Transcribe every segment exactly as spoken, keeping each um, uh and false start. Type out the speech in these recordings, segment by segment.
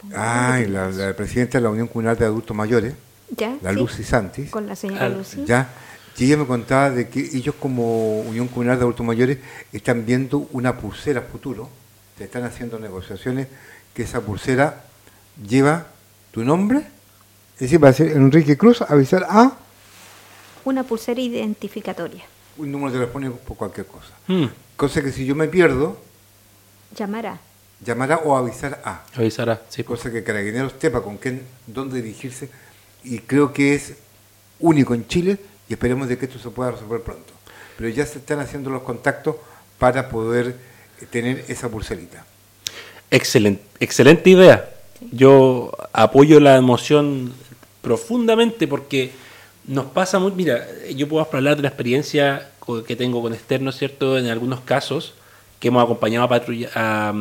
Ah, y la, la presidenta de la Unión Comunal de Adultos Mayores, ¿Ya? la Sí, Lucy Santis. con la señora Lucy. Ya, y ella me contaba de que ellos como Unión Comunal de Adultos Mayores están viendo una pulsera futuro, se están haciendo negociaciones, que esa pulsera lleva tu nombre, es decir, va a ser Enrique Cruz, avisar a Una pulsera identificatoria. un número telefónico por cualquier cosa. Mm. Cosa que si yo me pierdo, Llamará. llamará o avisar a. Avisará, sí. Pues. Cosa que Carabineros sepa con quién, dónde dirigirse, y creo que es único en Chile, y esperemos de que esto se pueda resolver pronto. Pero ya se están haciendo los contactos para poder tener esa pulserita. Excelente, excelente idea. Sí. Yo apoyo la emoción profundamente porque nos pasa muy... Mira, yo puedo hablar de la experiencia que tengo con externos, ¿cierto? En algunos casos que hemos acompañado a patrulla... A,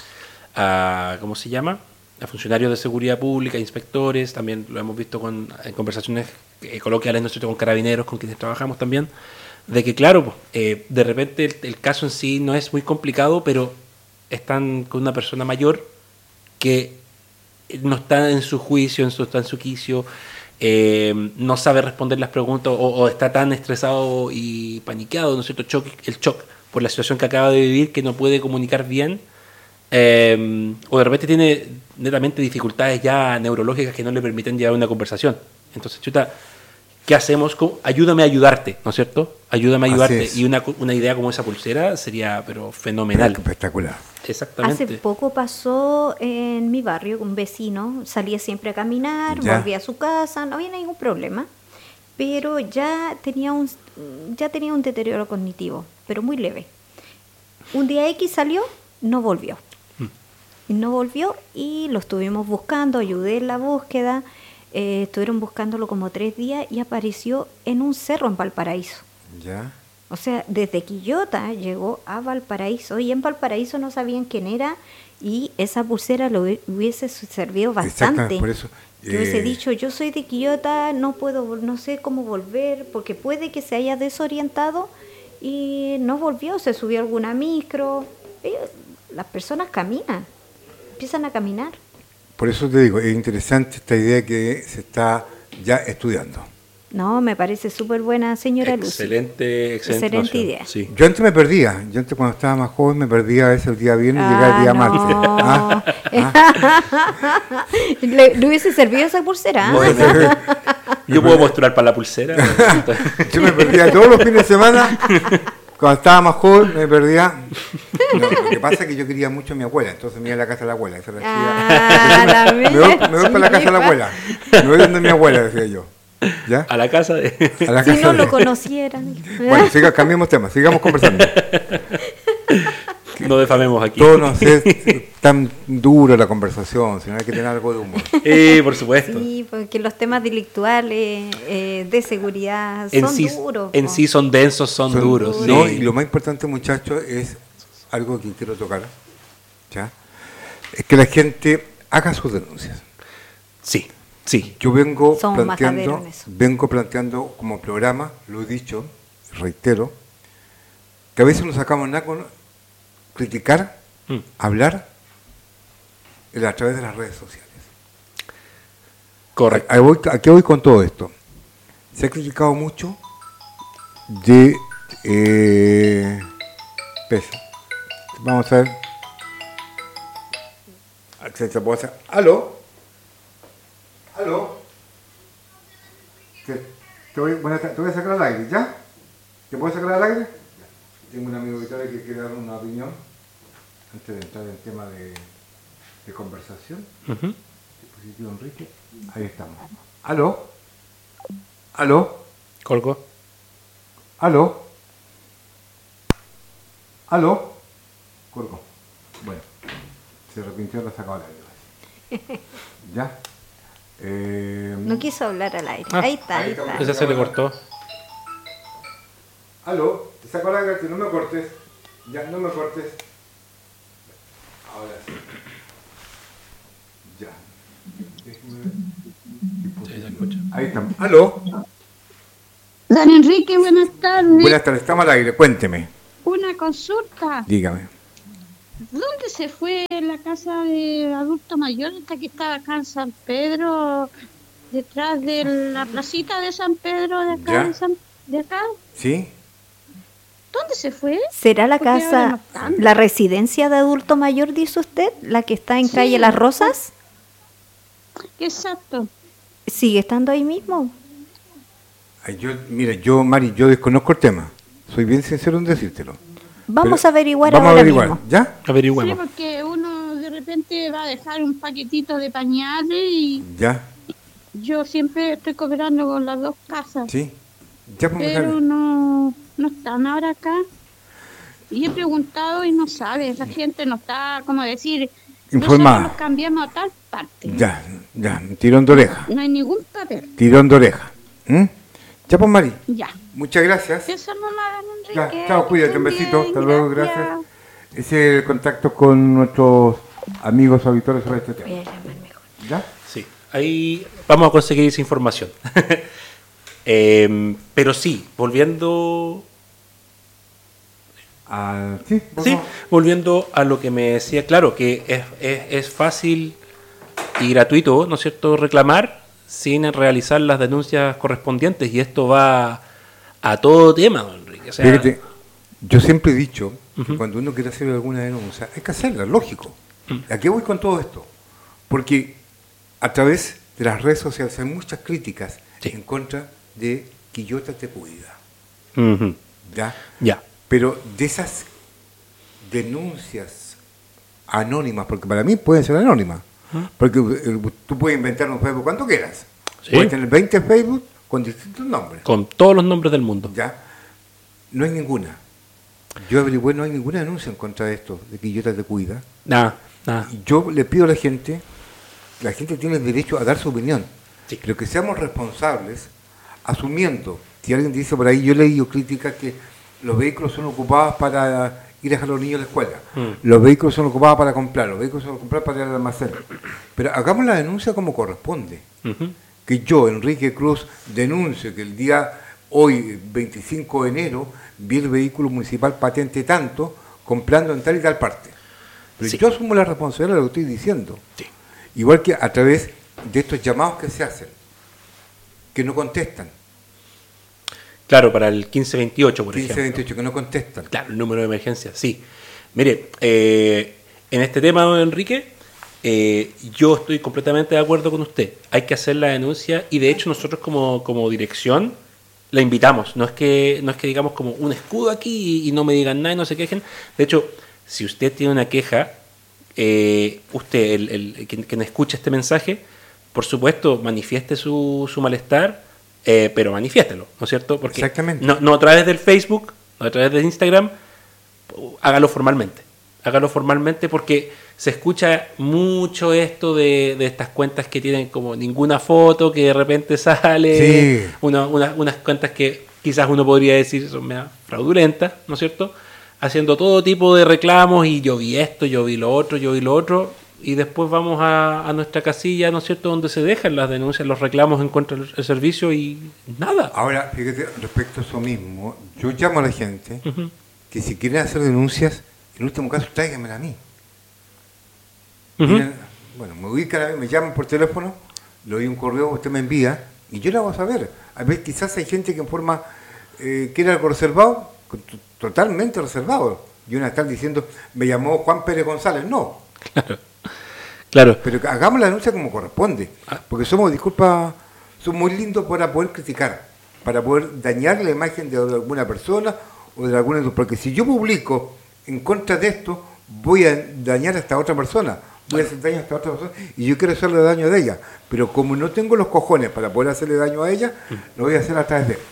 a, ¿cómo se llama? A funcionarios de seguridad pública, inspectores, también lo hemos visto con, en conversaciones eh, coloquiales, ¿no es cierto?, con carabineros, con quienes trabajamos también, de que claro, eh, de repente el, el caso en sí no es muy complicado, pero están con una persona mayor que no está en su juicio, no está en su quicio, eh, no sabe responder las preguntas o, o está tan estresado y paniqueado, ¿no es cierto?, Choc, el shock por la situación que acaba de vivir, que no puede comunicar bien. Eh, o de repente tiene netamente dificultades ya neurológicas que no le permiten llevar una conversación. Entonces, chuta, ¿qué hacemos? Ayúdame a ayudarte, ¿no es cierto? Ayúdame a ayudarte. Y una, una idea como esa pulsera sería pero fenomenal. Espectacular. Exactamente. Hace poco pasó en mi barrio, un vecino salía siempre a caminar, ya. volvía a su casa, no había ningún problema, pero ya tenía un, ya tenía un deterioro cognitivo, pero muy leve. Un día X salió, no volvió. No volvió y lo estuvimos buscando, ayudé en la búsqueda, eh, estuvieron buscándolo como tres días y apareció en un cerro en Valparaíso. Ya. O sea, desde Quillota llegó a Valparaíso y en Valparaíso no sabían quién era y esa pulsera lo hubiese servido bastante. Por eso, eh... yo hubiese dicho, yo soy de Quillota, no puedo, no sé cómo volver, porque puede que se haya desorientado y no volvió, se subió a alguna micro. Ellos, las personas caminan. Empiezan a caminar. Por eso te digo, es interesante esta idea que se está ya estudiando. No, me parece súper buena, señora Lucy. Excelente, excelente, excelente idea. Sí. Yo antes me perdía, yo antes cuando estaba más joven me perdía a veces el día viernes y ah, llegaba el día no. martes. ¿Ah? ¿Ah? ¿Le, ¿Le hubiese servido esa pulsera? No, yo puedo postular para la pulsera. Yo me perdía todos los fines de semana. Cuando estaba más joven me perdía. No, lo que pasa es que yo quería mucho a mi abuela, entonces me iba a la casa de la abuela. Esa ah, la me, voy, me voy para la casa de la abuela. Me voy donde mi abuela, decía yo. ¿Ya? A la casa de... A la si casa no de... lo conocieran. Bueno, siga, cambiemos tema, sigamos conversando. No defamemos aquí. Todo no es tan duro la conversación, sino hay que tener algo de humor. Eh, por supuesto. Sí, porque los temas delictuales, eh, de seguridad, en son sí, duros. En sí son densos, son, son duros. duros. No, sí. Y lo más importante, muchachos, es algo que quiero tocar, ¿ya? Es que la gente haga sus denuncias. Sí, sí. Yo vengo Somos planteando, vengo planteando como programa, lo he dicho, reitero, que a veces no sacamos nada con criticar, mm. hablar a través de las redes sociales. Correcto. ¿A, a voy, ¿A qué voy con todo esto? Se ha criticado mucho de eh, pesa. Vamos a ver. Se, se puede hacer. ¿Aló? ¿Aló? Te, te, voy, bueno, te, te voy a sacar al aire, ¿ya? ¿Te puedo sacar al aire? Tengo un amigo que quiere dar una opinión antes de entrar en el tema de, de conversación. Uh-huh. Dispositivo Enrique. Ahí estamos. ¿Aló? ¿Aló? Colgo. ¿Aló? ¿Aló? Colgo. Bueno, se arrepintió de la sacado al aire. ¿Ya? Eh, no quiso hablar al aire. Ah, ahí está, ahí está. Ese se le cortó. ¿Aló? Te saco al aire, no me cortes. Ya, no me cortes. Ahora sí. Ya. Sí, se escucha. Ahí estamos. ¿Aló? Don Enrique, buenas tardes. Buenas tardes, estamos al aire, cuénteme. Una consulta. Dígame. ¿Dónde se fue la casa de adulto mayor? Esta que estaba acá en San Pedro, detrás de la placita de San Pedro de acá, ¿Ya? de, San, de acá. ¿Sí? ¿Dónde se fue? ¿Será la Porque ahora casa, no están. la residencia de adulto mayor, dice usted? ¿La que está en Sí. calle Las Rosas? Exacto. ¿Sigue estando ahí mismo? Ay, yo, mira, yo, Mari, yo desconozco el tema. Soy bien sincero en decírtelo. Vamos Pero a averiguar vamos ahora a averiguar, mismo. ¿ya? Sí, Averigüemos. porque uno de repente va a dejar un paquetito de pañales y Ya, yo siempre estoy cooperando con las dos casas, sí. Ya, pues, pero Javi. no, no están ahora acá. Y he preguntado y no sabe, la gente no está, como decir, Informada. nosotros los cambiamos a tal parte. Ya, ya, tirón de oreja. No hay ningún papel. Tirón de oreja. ¿Mm? Ya, pues, Mari. Ya. Muchas gracias. Eso no nada, Enrique. Ya, chao, cuídate, un Que besito. estén Hasta luego, bien, gracias. Ese es el contacto con nuestros amigos auditores sobre este Voy a tema. llamar mejor. ¿Ya? Sí, ahí vamos a conseguir esa información. Eh, pero sí, volviendo Ah, sí, sí, vamos. volviendo a lo que me decía, claro, que es, es, es fácil y gratuito, ¿no es cierto?, reclamar sin realizar las denuncias correspondientes, y esto va a todo tema, don Enrique. O sea, Fíjate, yo siempre he dicho que Ujú. cuando uno quiere hacer alguna denuncia, hay que hacerla, lógico. Mm. ¿A qué voy con todo esto? Porque a través de las redes sociales hay muchas críticas Sí. en contra de Quillota te cuida. ujú, ¿Ya? ya, Pero de esas denuncias anónimas, porque para mí pueden ser anónimas, porque eh, tú puedes inventar un Facebook cuando quieras. Sí. Puedes tener veinte Facebook con distintos nombres. con todos los nombres del mundo. ¿Ya? No hay ninguna. Yo averigüé, no hay ninguna denuncia en contra de esto, de Quillota te cuida. Nada, nada. Y yo le pido a la gente, la gente tiene el derecho a dar su opinión, Sí. pero que seamos responsables, asumiendo, si alguien dice por ahí, yo he leído críticas que los vehículos son ocupados para ir a dejar a los niños a la escuela, Mm. los vehículos son ocupados para comprar, los vehículos son ocupados para ir al almacén. Pero hagamos la denuncia como corresponde. Ujú. Que yo, Enrique Cruz, denuncio que el día hoy, veinticinco de enero, vi el vehículo municipal patente tanto, comprando en tal y tal parte. Pero Sí. yo asumo la responsabilidad de lo que estoy diciendo. Sí. Igual que a través de estos llamados que se hacen, que no contestan, Claro, para el quince veintiocho, por quince ejemplo. veintiocho, que no contestan. Claro, el número de emergencia, sí. Mire, eh, en este tema, don Enrique, eh, yo estoy completamente de acuerdo con usted. Hay que hacer la denuncia, y de hecho nosotros como, como dirección la invitamos. No es que no es que digamos como un escudo aquí y, y no me digan nada y no se quejen. De hecho, si usted tiene una queja, eh, usted, el, el, quien, quien escucha este mensaje, por supuesto, manifieste su, su malestar, eh, pero manifiéstelo, ¿no es cierto? Porque Exactamente. No, no a través del Facebook, no a través de Instagram, hágalo formalmente. Hágalo formalmente, porque se escucha mucho esto de, de estas cuentas que tienen como ninguna foto, que de repente sale, Sí. una, una- unas cuentas que quizás uno podría decir son medio fraudulentas, ¿no es cierto? Haciendo todo tipo de reclamos, y yo vi esto, yo vi lo otro, yo vi lo otro, y después vamos a, a nuestra casilla, ¿no es cierto?, donde se dejan las denuncias, los reclamos en contra del el servicio, y nada. Ahora, fíjate, respecto a eso mismo, yo llamo a la gente Ujú. que si quieren hacer denuncias, en último caso, tráiganmela a mí. Ujú. Miren, bueno, me ubican a mí, me llaman por teléfono, le doy un correo, usted me envía, y yo la voy a saber. A veces quizás hay gente que en forma, eh, quiere algo reservado, con- t- totalmente reservado. Y una está diciendo, me llamó Juan Pérez González. No, Claro. pero que hagamos la denuncia como corresponde. Porque somos, disculpa, somos muy lindos para poder criticar, para poder dañar la imagen de alguna persona o de alguna. Porque si yo publico en contra de esto, voy a dañar a esta otra persona, voy a hacer daño a esta otra persona, y yo quiero hacerle daño a ella. Pero como no tengo los cojones para poder hacerle daño a ella, lo voy a hacer a través de él.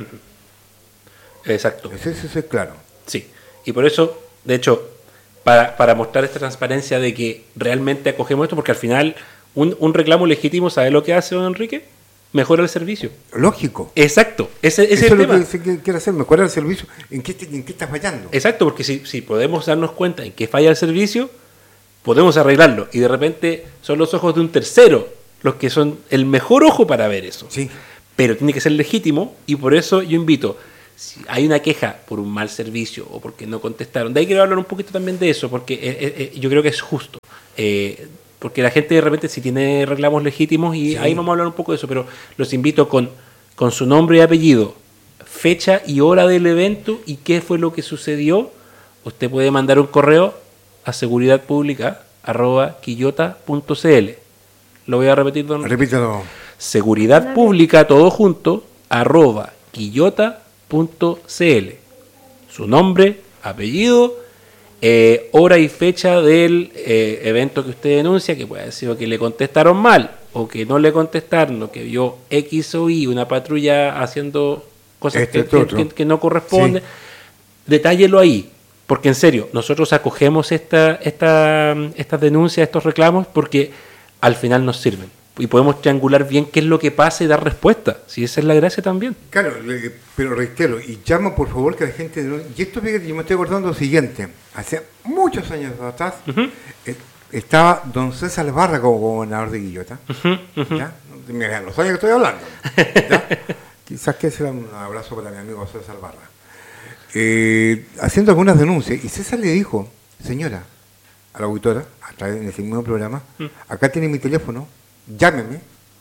Exacto. Eso, eso es claro. Sí. Y por eso, de hecho, para, para mostrar esta transparencia de que realmente acogemos esto, porque al final un, un reclamo legítimo, ¿sabe lo que hace don Enrique? Mejora el servicio. Lógico. Exacto. Ese, ese es Eso el es lo tema. que se quiere quiere hacer, mejorar el servicio. ¿En qué, te- en qué estás fallando? Exacto, porque si, si podemos darnos cuenta en que falla el servicio, podemos arreglarlo. Y de repente son los ojos de un tercero los que son el mejor ojo para ver eso. Sí. Pero tiene que ser legítimo, y por eso yo invito, si hay una queja por un mal servicio o porque no contestaron, de ahí quiero hablar un poquito también de eso, porque eh, eh, yo creo que es justo. Eh, porque la gente de repente si tiene reclamos legítimos, y sí. ahí vamos a hablar un poco de eso, pero los invito con, con su nombre y apellido, fecha y hora del evento y qué fue lo que sucedió. Usted puede mandar un correo a seguridad pública arroba quillota punto c l. Lo voy a repetir, don. Repítelo. Seguridad pública, todo junto, arroba quillota punto c l. Su nombre, apellido, eh, hora y fecha del eh, evento que usted denuncia, que puede haber sido que le contestaron mal, o que no le contestaron, o que vio X o Y, una patrulla haciendo cosas este que, que, que, que no corresponden. Sí. Detállelo ahí. Porque en serio, nosotros acogemos esta, esta, estas denuncias, estos reclamos, porque al final nos sirven. Y podemos triangular bien qué es lo que pasa y dar respuesta. Si esa es la gracia también. Claro, pero reitero, y llamo por favor que la gente... Y esto, fíjate, yo me estoy acordando lo siguiente. Hace muchos años atrás, uh-huh. eh, estaba don César Barra como gobernador de Quillota. Uh-huh, uh-huh. ¿Ya? Mira, los años que estoy hablando. ¿Ya? Quizás que será un abrazo para mi amigo César Barra. Eh, haciendo algunas denuncias, y César le dijo, señora, a la auditora, a través de ese mismo programa, mm. acá tiene mi teléfono, llámeme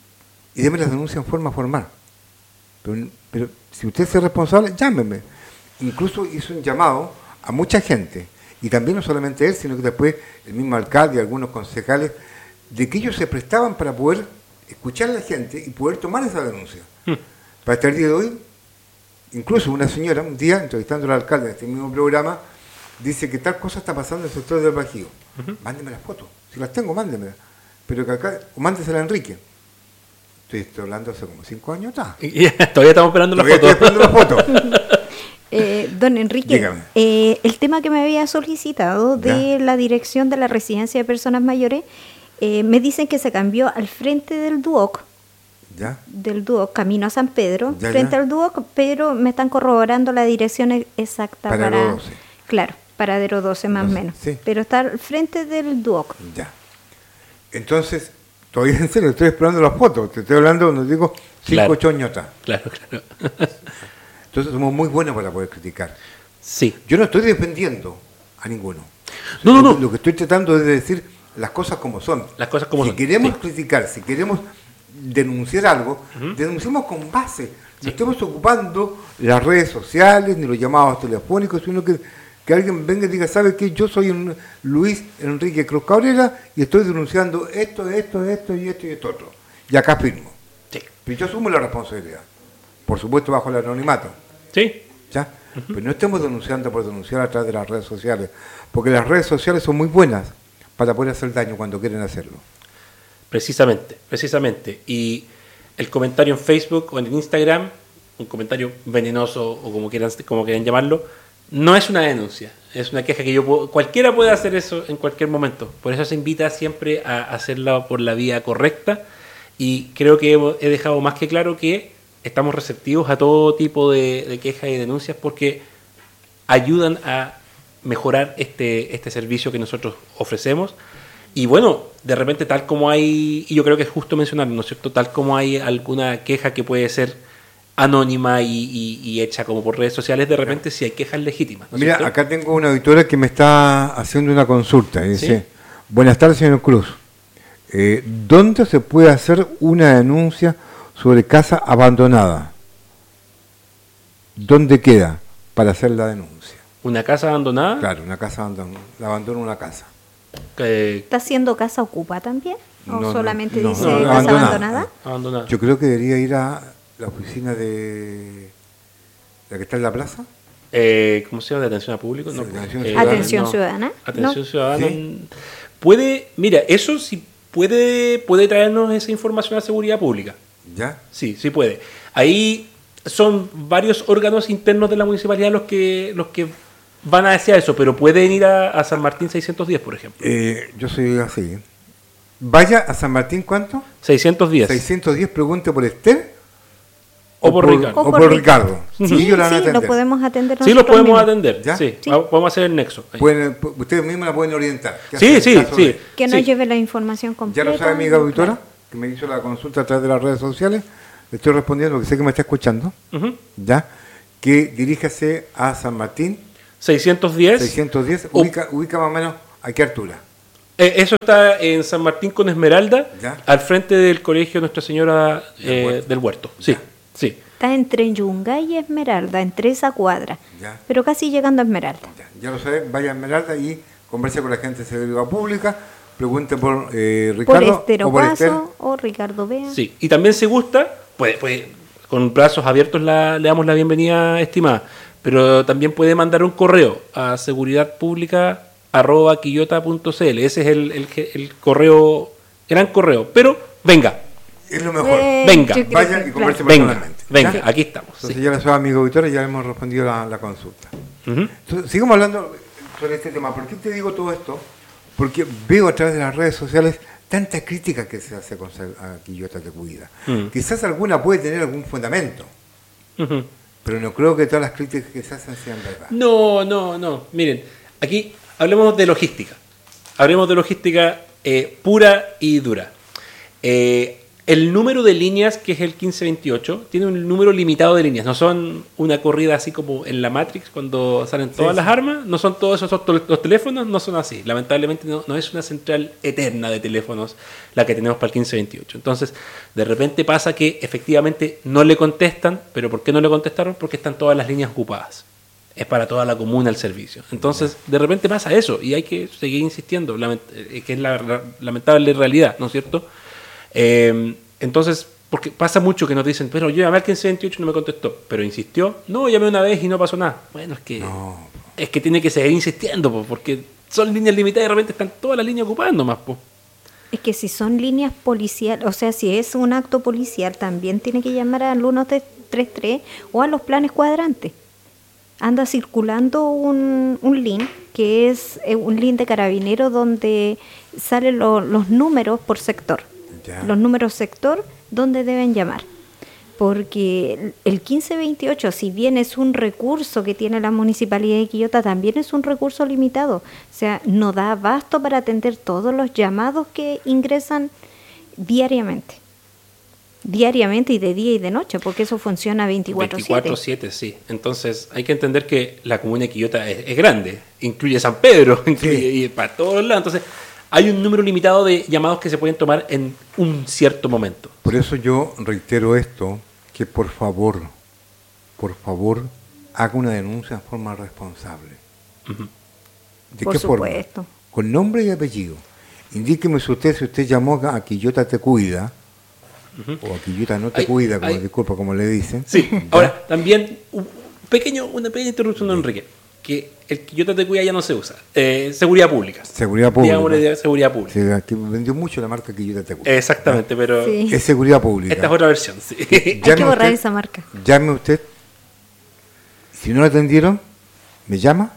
y déme las denuncias en forma formal. Pero, pero si usted es responsable, llámeme. Incluso hizo un llamado a mucha gente, y también no solamente él, sino que después el mismo alcalde y algunos concejales, de que ellos se prestaban para poder escuchar a la gente y poder tomar esa denuncia. Mm. Para este día de hoy, incluso una señora, un día, entrevistando al alcalde en este mismo programa, dice que tal cosa está pasando en el sector del Bajío. Uh-huh. Mándeme las fotos. Si las tengo, mándemelas. Pero que acá, o mándesela a Enrique. Estoy, estoy hablando hace como cinco años atrás. Todavía estamos esperando las fotos. Estoy esperando las fotos. eh, don Enrique, eh, el tema que me había solicitado de ¿Ya? la dirección de la residencia de personas mayores, eh, me dicen que se cambió al frente del D U O C. ¿Ya? Del D U O C, camino a San Pedro, ya, frente ya. al D U O C, pero me están corroborando la dirección exacta para, para doce. Claro, Paradero doce más o menos, sí. Pero está al frente del D U O C. Ya. Entonces, todavía en serio, estoy esperando las fotos, te estoy hablando, nos digo, cinco, ocho años atrás. Claro, claro. Entonces somos muy buenos para poder criticar. Sí. Yo no estoy defendiendo a ninguno. No, no, no. Lo que estoy tratando es de decir las cosas como son. Las cosas como si son. Si queremos sí. criticar, si queremos denunciar algo, uh-huh. denunciemos con base. No sí. estamos ocupando las redes sociales ni los llamados telefónicos, sino que, que alguien venga y diga, ¿sabe qué? Yo soy un Luis Enrique Cruz Cabrera y estoy denunciando esto, esto, esto y esto y esto otro. Y acá firmo. Sí. Pero yo asumo la responsabilidad. Por supuesto bajo el anonimato. Sí. ¿Ya? Uh-huh. Pero no estemos denunciando por denunciar a través de las redes sociales, porque las redes sociales son muy buenas para poder hacer daño cuando quieren hacerlo. Precisamente, precisamente. Y el comentario en Facebook o en Instagram, un comentario venenoso o como quieran, como quieran llamarlo, no es una denuncia, es una queja que yo puedo, cualquiera puede hacer eso en cualquier momento. Por eso se invita siempre a hacerla por la vía correcta, y creo que he dejado más que claro que estamos receptivos a todo tipo de, de quejas y denuncias, porque ayudan a mejorar este, este servicio que nosotros ofrecemos. Y bueno, de repente tal como hay, y yo creo que es justo mencionarlo, ¿no es cierto? Tal como hay alguna queja que puede ser anónima y, y, y hecha como por redes sociales, de repente sí hay quejas legítimas, ¿no es Mira, cierto? Acá tengo una auditora que me está haciendo una consulta. Dice, ¿sí? Buenas tardes, señor Cruz. Eh, ¿Dónde se puede hacer una denuncia sobre casa abandonada? ¿Dónde queda para hacer la denuncia? ¿Una casa abandonada? Claro, una casa abandonada. Abandono una casa. Eh, ¿Está siendo casa ocupa también? ¿O no, solamente no, dice no, casa abandonada. abandonada? abandonada. Yo creo que debería ir a la oficina de la que está en la plaza. Eh, ¿Cómo se llama? ¿De atención a público? No, Sí, atención eh, ciudadana. ¿Atención no. ciudadana? Atención No. ciudadana. ¿Sí? Puede, mira, eso sí puede, puede traernos esa información a seguridad pública. ¿Ya? Sí, sí puede. Ahí son varios órganos internos de la municipalidad los que los que van a hacer eso, pero pueden ir a, a San Martín seiscientos diez, por ejemplo. Eh, yo soy así. Vaya a San Martín, ¿cuánto? seiscientos diez. seiscientos diez, pregunte por Esther. O por Ricardo. O por Ricardo. Sí, Sí, ellos la van a sí, lo atender. podemos atender Sí, los nosotros podemos mismos. atender. ¿Ya? Sí, Sí. va- podemos hacer el nexo. Ahí. Pueden, pu- ustedes mismos la pueden orientar. ¿Qué Sí, hacer en sí, caso sí. de- Que nos Sí. lleve la información Ya completa. lo sabe mi amiga auditora, que me hizo la consulta a través de las redes sociales. Le estoy respondiendo porque sé que me está escuchando. Ujú. ¿Ya? que diríjase a San Martín, seiscientos diez. seiscientos diez, Oh. ubica, ubica más o menos a qué altura. Eh, eso está en San Martín con Esmeralda, Ya. al frente del colegio Nuestra Señora Del eh, Huerto. del Huerto. Sí, Ya. sí. Está entre Yungay y Esmeralda, entre esa cuadra, Ya. pero casi llegando a Esmeralda. Ya, ya lo saben, vaya a Esmeralda y converse con la gente de seguridad pública, pregunte por eh, Por Ricardo Estero o por Esther. Paso o Ricardo Bea. Sí, y también si gusta, puede, puede, con brazos abiertos la, le damos la bienvenida, estimada, pero también puede mandar un correo a seguridad pública arroba quillota punto cl. Ese es el, el, el correo, gran correo, pero venga, Es lo mejor. Eh, Venga, yo creo vaya que, y converse venga, personalmente. venga, ¿Ya? aquí estamos. Entonces Sí. ya la sabe, amigo auditores, ya hemos respondido la, la consulta. Ujú. Entonces, sigamos hablando sobre este tema. ¿Por qué te digo todo esto? Porque veo a través de las redes sociales tanta crítica que se hace con a Quillota Te Cuida. Mm. Quizás alguna puede tener algún fundamento, Ujú. pero no creo que todas las críticas que se hacen sean verdad. No, no, no. Miren, aquí hablemos de logística. Hablemos de logística eh, pura y dura. Eh, el número de líneas, que es el quince veintiocho, tiene un número limitado de líneas. No son una corrida así como en la Matrix, cuando salen todas Sí, las sí. armas. No son todos esos tel- los teléfonos, no son así. Lamentablemente no, no es una central eterna de teléfonos la que tenemos para el quince veintiocho. Entonces, de repente pasa que efectivamente no le contestan. ¿Pero por qué no le contestaron? Porque están todas las líneas ocupadas. Es para toda la comuna el servicio. Entonces, de repente pasa eso y hay que seguir insistiendo, lament- eh, que es la, la lamentable realidad, ¿no es cierto? Eh, entonces, porque pasa mucho que nos dicen, pero yo llamé al quince veintiocho y no me contestó, pero insistió. No, llamé una vez y no pasó nada. Bueno, es que No. es que tiene que seguir insistiendo, po, porque son líneas limitadas y de repente están todas las líneas ocupadas nomás. Po. Es que si son líneas policiales, o sea, si es un acto policial, también tiene que llamar al uno tres tres o a los planes cuadrantes. Anda circulando un, un link, que es eh, un link de Carabineros donde salen lo- los números por sector. Ya. Los números sector donde deben llamar. Porque el quince veintiocho, si bien es un recurso que tiene la Municipalidad de Quillota, también es un recurso limitado. O sea, no da abasto para atender todos los llamados que ingresan diariamente. Diariamente y de día y de noche, porque eso funciona veinticuatro siete. veinticuatro siete, sí. Entonces, hay que entender que la comuna de Quillota es, es grande. Incluye San Pedro, incluye y para todos lados. Entonces, hay un número limitado de llamados que se pueden tomar en un cierto momento. Por eso yo reitero esto, que por favor, por favor, haga una denuncia en forma responsable. Ujú. ¿De Por qué supuesto. forma? Con nombre y apellido. Indíqueme si usted, si usted llamó a Quillota Te Cuida, o a Quillota No Te Hay- Cuida, como hay- disculpa como le dicen. Sí, ¿Ya? ahora, también, un pequeño, una pequeña interrupción, don Enrique, que el Quillota Te Cuida ya no se usa. Eh, seguridad pública. Seguridad pública. Digámosle de seguridad pública. Se aquí vendió mucho la marca Quillota Te Cuida. Exactamente, pero Sí. Es seguridad pública. esta es otra versión. Sí. Hay que Llame borrar usted. esa marca. Llame usted. Si no lo atendieron, me llama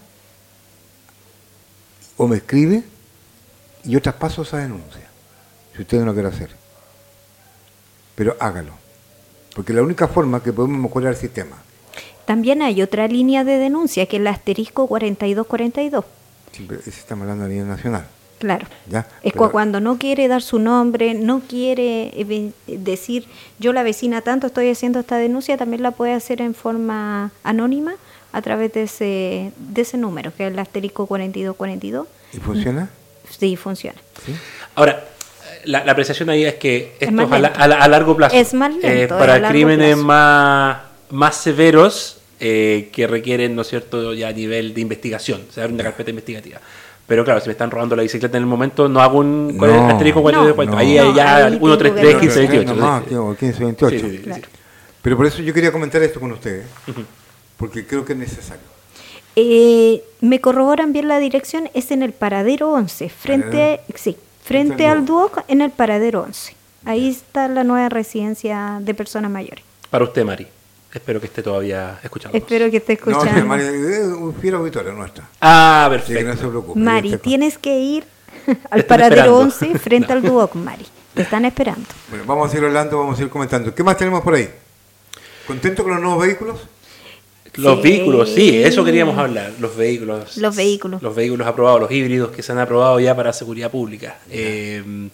o me escribe y yo traspaso esa denuncia. Si usted no lo quiere hacer. Pero hágalo. Porque es la única forma que podemos mejorar el sistema. También hay otra línea de denuncia, que es el asterisco cuarenta y dos cuarenta y dos. Siempre ese estamos hablando a nivel nacional. Claro. ¿Ya? Es Pero- cua- cuando no quiere dar su nombre, no quiere eh, ve- decir, yo la vecina tanto estoy haciendo esta denuncia, también la puede hacer en forma anónima a través de ese, de ese número, que es el asterisco cuarenta y dos cuarenta y dos. ¿Y funciona? Sí, funciona. ¿Sí? Ahora, la, la apreciación ahí es que Es esto más es a, la- lento. a la- a largo plazo. Es más lento, Eh, es para a largo crímenes plazo. más, más severos eh, que requieren, ¿no es cierto?, ya a nivel de investigación. Se abre una carpeta investigativa. Pero claro, si me están robando la bicicleta en el momento, no hago un No. ¿cuál es el asterisco cuarenta y dos cuarenta. No, Ahí no. hay ya ahí uno tres tres tengo que quince veintiocho. Nomás, sí. o quince veintiocho. Sí, sí, sí, sí. Claro. Pero por eso yo quería comentar esto con ustedes. Porque creo que es necesario. Eh, me corroboran bien la dirección, es en el paradero once, frente, Paradero. sí, Frente frente al al Duoc, en el paradero once. Ahí está la nueva residencia de personas mayores. Para usted, Mari. Espero que esté todavía escuchando. Espero que esté No, escuchando. sí, María, es un fiel auditorio nuestra. Ah, Así que no perfecto. se preocupe. Mari, Ella está con- tienes que ir al están paradero esperando. once frente al Duoc, Mari. Te están esperando. Bueno, vamos a ir hablando, vamos a ir comentando. ¿Qué más tenemos por ahí? ¿Contento con los nuevos vehículos? Los Sí. vehículos, sí, eso queríamos hablar. Los vehículos. Los vehículos. Los vehículos aprobados, los híbridos que se han aprobado ya para seguridad pública. Eh,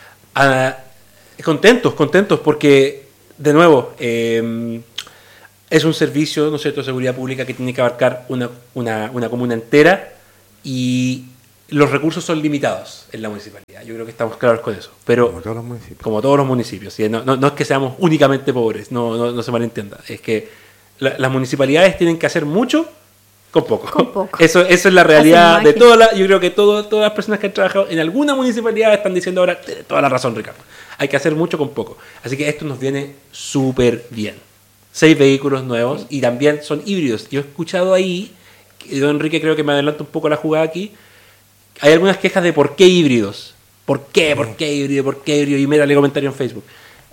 ah, contentos, contentos, porque, de nuevo, eh, es un servicio, ¿no es cierto?, de seguridad pública que tiene que abarcar una, una, una comuna entera y los recursos son limitados en la municipalidad. Yo creo que estamos claros con eso. Pero Como todos los municipios. Como todos los municipios. ¿Sí? No, no, no es que seamos únicamente pobres, no, no, no se malentienda. Es que la, las municipalidades tienen que hacer mucho con poco. Con poco. Eso, eso es la realidad Hacen de magia. toda la... Yo creo que todo, todas las personas que han trabajado en alguna municipalidad están diciendo ahora, "Tienes toda la razón, Ricardo. Hay que hacer mucho con poco". Así que esto nos viene súper bien. Seis vehículos nuevos y también son híbridos. Yo he escuchado ahí, que don Enrique creo que me adelanta un poco la jugada aquí, hay algunas quejas de por qué híbridos. ¿Por qué? ¿Por qué híbrido? ¿Por qué híbrido? Y métale comentario en Facebook.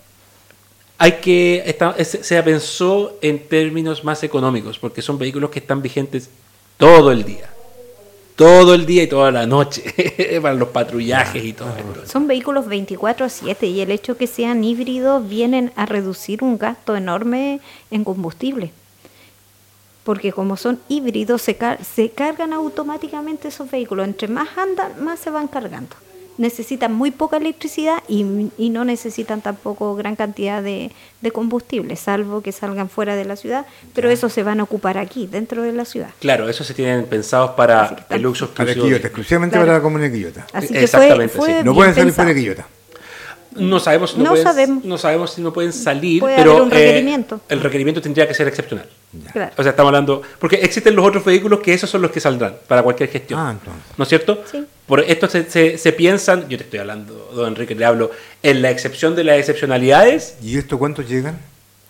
Hay que... Esta, se, se pensó en términos más económicos, porque son vehículos que están vigentes todo el día. Todo el día y toda la noche. Para los patrullajes y todo esto. Son vehículos veinticuatro a siete y el hecho que sean híbridos vienen a reducir un gasto enorme en combustible. Porque como son híbridos, se, car- se cargan automáticamente esos vehículos. Entre más andan, más se van cargando. Necesitan muy poca electricidad y, y no necesitan tampoco gran cantidad de, de combustible, salvo que salgan fuera de la ciudad, pero eso se van a ocupar aquí, dentro de la ciudad. Claro, esos se tienen pensados para Así que están- el uso Para exclusivo. Quillota, exclusivamente Claro. para la comuna de Quillota. Así que fue, Exactamente, fue sí. bien No pueden salir pensado. fuera de Quillota. No sabemos, si no, No pueden, sabemos. no sabemos si no pueden salir, Puede pero haber un eh, requerimiento. el requerimiento tendría que ser excepcional. Claro. O sea, estamos hablando... Porque existen los otros vehículos que esos son los que saldrán para cualquier gestión. Ah, entonces. ¿No es cierto? Sí. Por esto se, se, se piensan... Yo te estoy hablando, don Enrique, le hablo en la excepción de las excepcionalidades. ¿Y esto cuántos llegan?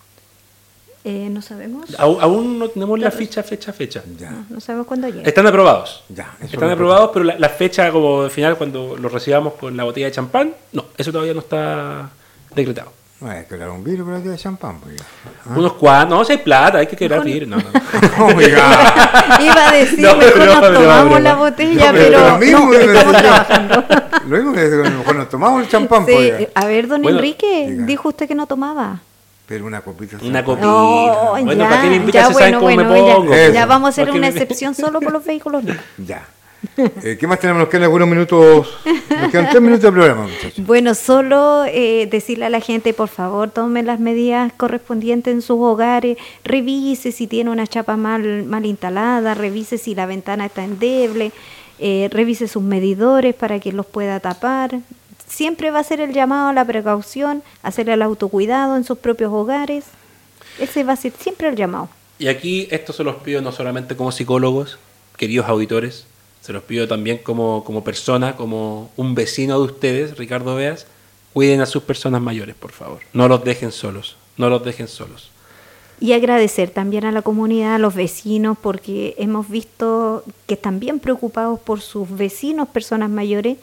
Eh, no sabemos. Aún, aún no tenemos la Claro. fecha, fecha, fecha. Ya. No, no sabemos cuándo llega. Están aprobados. Ya, eso Están es aprobados, pero la, la fecha como final cuando lo recibamos con la botella de champán, no, eso todavía no está decretado. No hay que hablar un vidrio con la tía de champán, pues ya. ¿Ah? Unos cuantos, no, si hay plata, hay que quebrar vidrio. No, no, no. Oiga. Iba a decir, No, mejor no, nos broma, tomamos broma. la botella, No, pero, pero lo mismo no, que me estamos decía. trabajando. Lo mismo que a lo mejor nos tomamos el champán, Sí, pues ya. a ver, don Bueno, Enrique, diga. dijo usted que no tomaba. Pero una copita. de Una champán. copita. No, Bueno, ya, ¿para qué me invitas ya, si saben bueno, cómo me bueno, pongo? ya, Eso. ya vamos a hacer ¿Para qué una me- excepción solo por los vehículos. No. Ya. Eh, ¿Qué más tenemos? Nos quedan algunos minutos. Nos quedan tres minutos de programa, muchachos. Bueno, solo eh, decirle a la gente, por favor, tomen las medidas correspondientes en sus hogares, revise si tiene una chapa mal, mal instalada, revise si la ventana está endeble, eh, revise sus medidores para que los pueda tapar. Siempre va a ser el llamado a la precaución, hacer el autocuidado en sus propios hogares. Ese va a ser siempre el llamado. Y aquí esto se los pido no solamente como psicólogos, queridos auditores, se los pido también como, como persona, como un vecino de ustedes, Ricardo Beas, cuiden a sus personas mayores, por favor. No los dejen solos, no los dejen solos. Y agradecer también a la comunidad, a los vecinos, porque hemos visto que están bien preocupados por sus vecinos, personas mayores,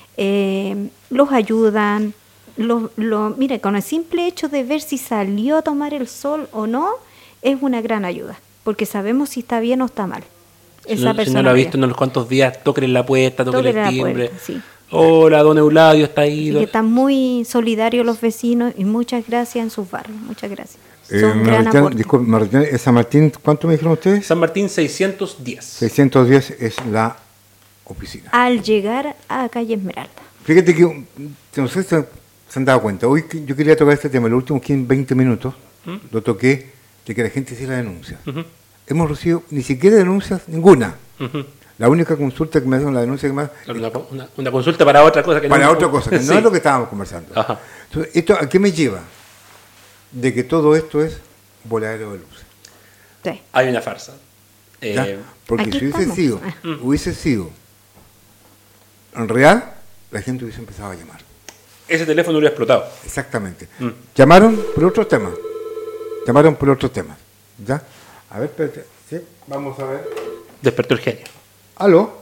eh, los ayudan. Los, los, mire, con el simple hecho de ver si salió a tomar el sol o no, es una gran ayuda, porque sabemos si está bien o está mal. Si Esa no, si persona no lo ha mayor. visto en unos cuantos días, tóquenle la puerta, tóquenle Tóquenle el la timbre. puerta, sí. Hola, don Euladio, está ahí. Así que están muy solidarios los vecinos y muchas gracias en sus barrios. Muchas gracias. Eh, Son me gran retean- aporte. disculpe, me retean- ¿es San Martín? ¿Cuánto me dijeron ustedes? San Martín seiscientos diez. seiscientos diez es la oficina. Al llegar a calle Esmeralda. Fíjate que, um, no sé si se se han dado cuenta, hoy que yo quería tocar este tema, los últimos quince, veinte minutos, ¿Mm? lo toqué de que la gente hiciera denuncias. Ujú, Hemos recibido ni siquiera denuncias, ninguna. ujú. La única consulta que me hacen, la denuncia que me hacen, Una, una- una consulta para otra cosa. Que para no, otra cosa, que no Sí. es lo que estábamos conversando. Ajá. Entonces, ¿esto a qué me lleva? De que todo esto es voladero de luces. Sí. Hay una farsa. ¿ya? Eh, Porque aquí si hubiese estamos. sido, Ah. hubiese sido en real, la gente hubiese empezado a llamar. ese teléfono lo ha explotado. Exactamente. Mm. Llamaron por otros temas. Llamaron por otros temas. ¿Ya? A ver, espérate. Sí, vamos a ver. Despertó el genio. ¿Aló?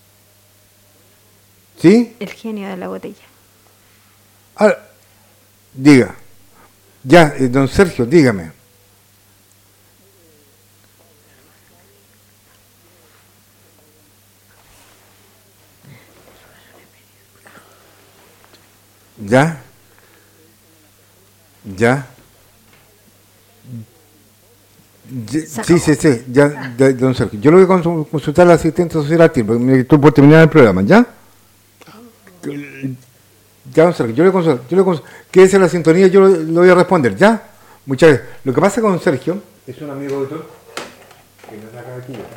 ¿Sí? El genio de la botella. Ah, diga. Ya, eh, don Sergio, dígame. ¿Ya? ¿Ya? Ya, sí, sí, sí, ya, ya, don Sergio. Yo lo voy a consu- consultar al asistente social al tiempo, porque me estoy por terminar el programa, ¿ya? Ya, don Sergio, yo le consulto, yo le consulto. Quédese en la sintonía, yo lo, lo voy a responder, ¿ya? Muchas gracias. Lo que pasa con Sergio es un amigo de todo, que no es acá de Quillota.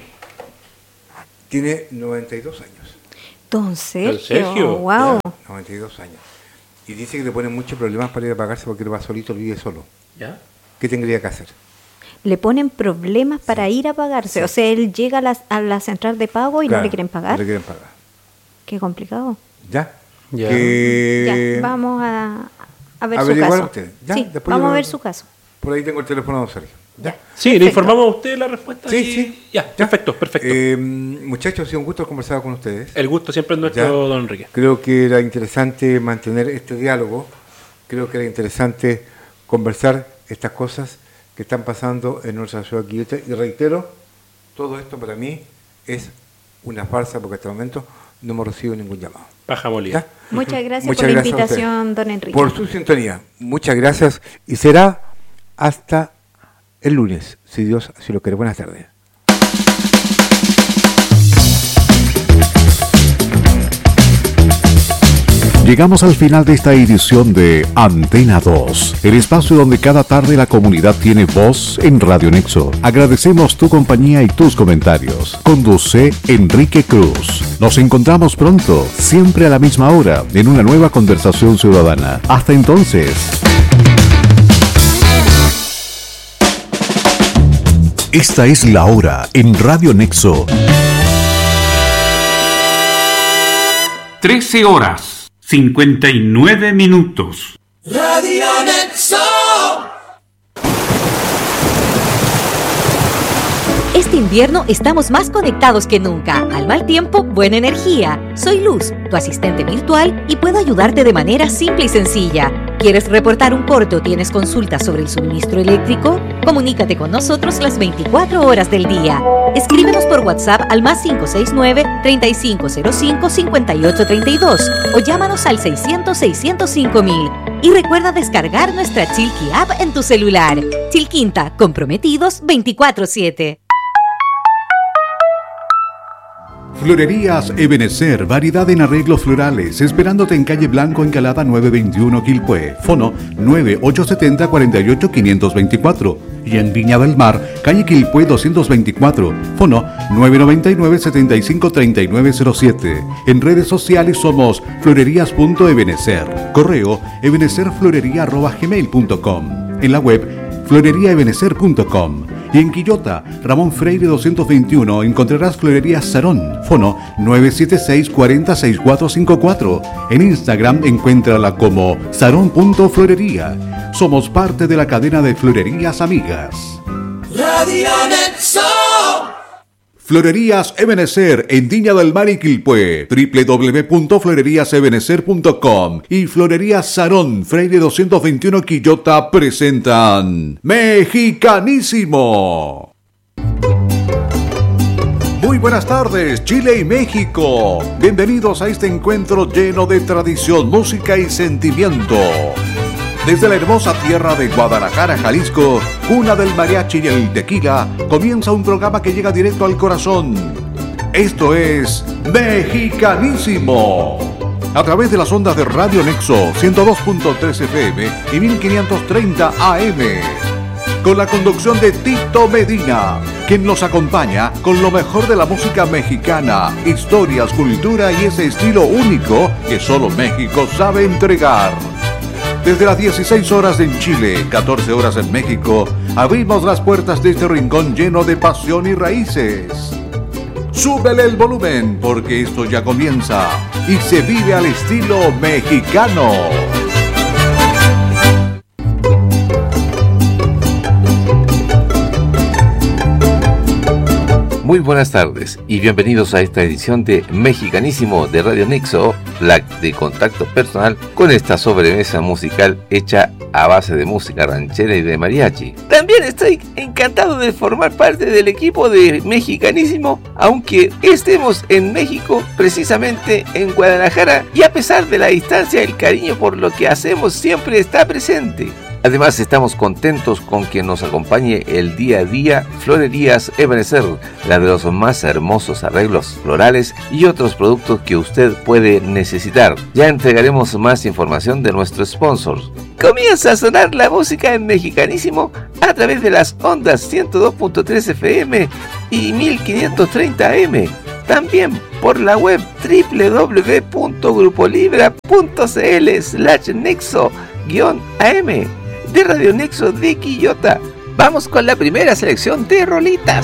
Tiene noventa y dos años. Don Sergio, Sergio, wow. Ya, noventa y dos años. Y dice que le ponen muchos problemas para ir a pagarse porque él va solito, él vive solo. ¿Ya? ¿Qué tendría que hacer? Le ponen problemas para ir a pagarse. Sí. O sea, él llega a la, a la central de pago y Claro, no le quieren pagar. No le quieren pagar. Qué complicado. ¿Ya? Ya. Que- Ya, vamos a, a ver su averiguar caso. usted. Ya, Sí, después vamos yo- a ver su caso. Por ahí tengo el teléfono de don Sergio. ¿Ya? Sí, le Perfecto. informamos a usted la respuesta. Sí, y- sí. Ya, perfecto, perfecto. Eh, muchachos, ha sido un gusto conversar con ustedes. El gusto siempre es nuestro, Ya. don Enrique. Creo que era interesante mantener este diálogo. Creo que era interesante conversar estas cosas que están pasando en nuestra ciudad de Quillota. Y reitero, todo esto para mí es una farsa porque hasta el momento no hemos recibido ningún llamado. Paja molida. ¿Ya? Muchas gracias Muchas por la gracias a usted. invitación, don Enrique. Por su sintonía. Muchas gracias. Y será hasta el lunes, si Dios así lo quiere. Buenas tardes. Llegamos al final de esta edición de Antena dos, el espacio donde cada tarde la comunidad tiene voz en Radio Nexo. Agradecemos tu compañía y tus comentarios. Conduce Enrique Cruz. Nos encontramos pronto, siempre a la misma hora, en una nueva conversación ciudadana. Hasta entonces. Esta es la hora en Radio Nexo. trece horas, cincuenta y nueve minutos. Radio Nexo. Este invierno estamos más conectados que nunca. Al mal tiempo, buena energía. Soy Luz, tu asistente virtual, y puedo ayudarte de manera simple y sencilla. ¿Quieres reportar un corte o tienes consultas sobre el suministro eléctrico? Comunícate con nosotros las veinticuatro horas del día. Escríbenos por WhatsApp al más cinco seis nueve, treinta y cinco cero cinco, cincuenta y ocho treinta y dos o llámanos al seiscientos, seiscientos cinco mil. Y recuerda descargar nuestra Chilqui App en tu celular. Chilquinta, comprometidos veinticuatro siete. Florerías Ebenecer, variedad en arreglos florales, esperándote en calle Blanco, Encalada nueve veintiuno, Quilpué. Fono nueve ocho siete cero, cuatro ocho cinco dos cuatro. Y en Viña del Mar, calle Quilpué doscientos veinticuatro. Fono nueve nueve nueve, setenta y cinco, treinta y nueve cero siete. En redes sociales somos florerías.ebenecer. Correo ebenecerflorería arroba gmail punto com. En la web floreríaebenecer punto com. Y en Quillota, Ramón Freire doscientos veintiuno, encontrarás Florería Sarón. Fono nueve siete seis, cuatro cero, seis cuatro cinco cuatro. En Instagram, encuéntrala como sarón punto florería. Somos parte de la cadena de florerías amigas. Radio Nexo. Florerías Ebenecer en Viña del Mar y Quilpué. doble u doble u doble u punto florerías ebenecer punto com y Florerías Sarón Freire doscientos veintiuno Quillota presentan Mexicanísimo. Muy buenas tardes, Chile y México. Bienvenidos a este encuentro lleno de tradición, música y sentimiento. Desde la hermosa tierra de Guadalajara, Jalisco, cuna del mariachi y el tequila, comienza un programa que llega directo al corazón. Esto es Mexicanísimo. A través de las ondas de Radio Nexo ciento dos punto tres F M y mil quinientos treinta A M. Con la conducción de Tito Medina, quien nos acompaña con lo mejor de la música mexicana, historias, cultura y ese estilo único que solo México sabe entregar. Desde las dieciséis horas en Chile, catorce horas en México, abrimos las puertas de este rincón lleno de pasión y raíces. Súbele el volumen, porque esto ya comienza y se vive al estilo mexicano. Muy buenas tardes y bienvenidos a esta edición de Mexicanísimo de Radio Nexo, la de contacto personal con esta sobremesa musical hecha a base de música ranchera y de mariachi. También estoy encantado de formar parte del equipo de Mexicanísimo, aunque estemos en México, precisamente en Guadalajara, y a pesar de la distancia, el cariño por lo que hacemos siempre está presente. Además, estamos contentos con que nos acompañe el día a día Florerías Ebenecer, la de los más hermosos arreglos florales y otros productos que usted puede necesitar. Ya entregaremos más información de nuestros sponsors. Comienza a sonar la música en Mexicanísimo a través de las ondas ciento dos punto tres F M y mil quinientos treinta A M. También por la web doble u doble u doble u punto grupo libra punto c l slash nexo guión A M de Radio Nexo de Quillota. Vamos con la primera selección de rolitas.